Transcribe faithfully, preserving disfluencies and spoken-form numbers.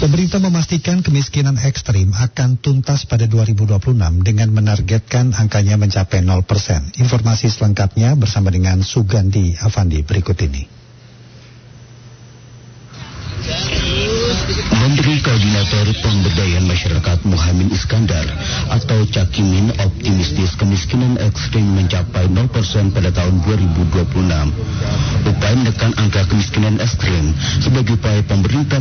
Pemerintah memastikan kemiskinan ekstrim akan tuntas pada dua ribu dua puluh enam dengan menargetkan angkanya mencapai nol persen. Informasi selengkapnya bersama dengan Sugandi Avandi berikut ini. Menteri Koordinator Pemberdayaan Masyarakat Muhammad Iskandar atau Cakimin optimistis kemiskinan ekstrim mencapai nol persen pada tahun dua ribu dua puluh enam. Upaya menekan angka kemiskinan ekstrim sebagai upaya pemerintah